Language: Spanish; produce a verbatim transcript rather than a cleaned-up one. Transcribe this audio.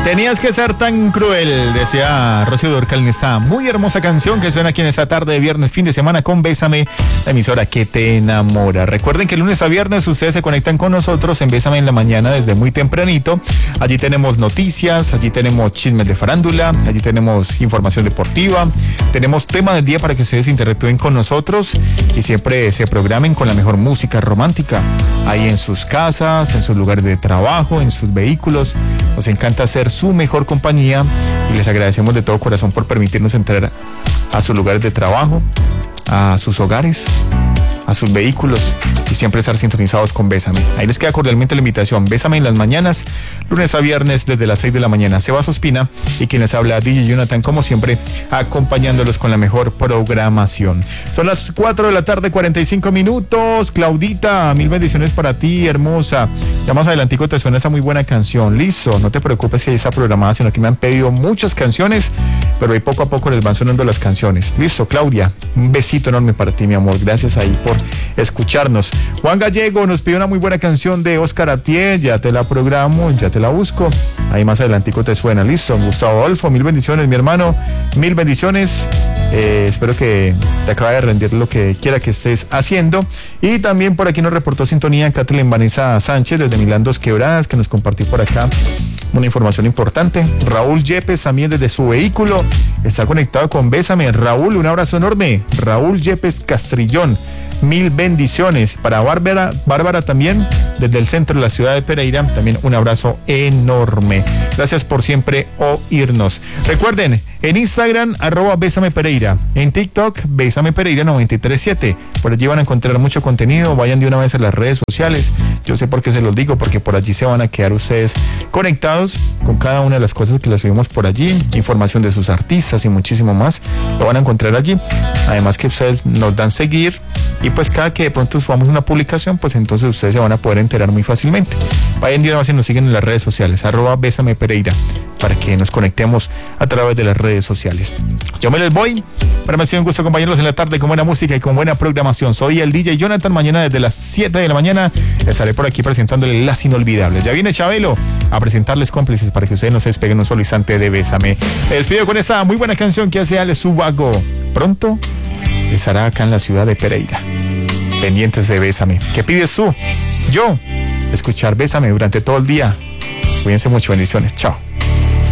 Tenías que ser tan cruel, decía Rocío Dúrcal en esta muy hermosa canción que suena aquí en esta tarde de viernes, fin de semana con Bésame, la emisora que te enamora. Recuerden que lunes a viernes ustedes se conectan con nosotros en Bésame en la mañana desde muy tempranito. Allí tenemos noticias, allí tenemos chismes de farándula, allí tenemos información deportiva, tenemos tema del día para que ustedes interactúen con nosotros y siempre se programen con la mejor música romántica, ahí en sus casas, en sus lugares de trabajo, en sus vehículos. Nos encanta ser su mejor compañía y les agradecemos de todo corazón por permitirnos entrar a sus lugares de trabajo, a sus hogares, a sus vehículos y siempre estar sintonizados con Bésame. Ahí les queda cordialmente la invitación. Bésame en las mañanas, lunes a viernes desde las seis de la mañana. Sebas Ospina y quien les habla, D J Jonathan, como siempre, acompañándolos con la mejor programación. Son las cuatro de la tarde, cuarenta y cinco minutos. Claudita, mil bendiciones para ti, hermosa. Ya más adelantico te suena esa muy buena canción. Listo, no te preocupes que ahí está programada, sino que me han pedido muchas canciones, pero ahí poco a poco les van sonando las canciones. Listo, Claudia, un besito enorme para ti, mi amor. Gracias ahí por escucharnos. Juan Gallego nos pidió una muy buena canción de Oscar Atié, ya te la programo, ya te la busco, ahí más adelantico te suena. Listo, Gustavo Adolfo, mil bendiciones, mi hermano, mil bendiciones. Eh, espero que te acabe de rendir lo que quiera que estés haciendo. Y también por aquí nos reportó sintonía Kathleen Vanessa Sánchez desde Milán Dos Quebradas, que nos compartió por acá una información importante. Raúl Yepes también desde su vehículo está conectado con Bésame. Raúl, un abrazo enorme. Raúl Yepes Castrillón, mil bendiciones. Para Bárbara, Bárbara también desde el centro de la ciudad de Pereira, también un abrazo enorme. Gracias por siempre oírnos. Recuerden, en Instagram, arroba Bésame Pereira, en TikTok, Bésame Pereira noventa y tres siete. Por allí van a encontrar mucho contenido. Vayan de una vez a las redes sociales. Yo sé por qué se los digo, porque por allí se van a quedar ustedes conectados con cada una de las cosas que las subimos por allí, información de sus artistas y muchísimo más, lo van a encontrar allí. Además que ustedes nos dan seguir y pues cada que de pronto subamos una publicación, pues entonces ustedes se van a poder enterar muy fácilmente. Vayan de una vez y nos siguen en las redes sociales, arroba Bésame Pereira, para que nos conectemos a través de las redes sociales. Yo me les voy, para mí ha sido un gusto acompañarlos en la tarde con buena música y con buena programación. Soy el D J Jonathan. Mañana desde las siete de la mañana estaré por aquí presentándoles las inolvidables. Ya viene Chabelo a presentarles cómplices para que ustedes no se despeguen un solo instante de Bésame. Me despido con esta muy buena canción que hace Ale Subago. Pronto estará acá en la ciudad de Pereira. Pendientes de Bésame. ¿Qué pides tú? Yo, escuchar Bésame durante todo el día. Cuídense mucho, bendiciones. Chao.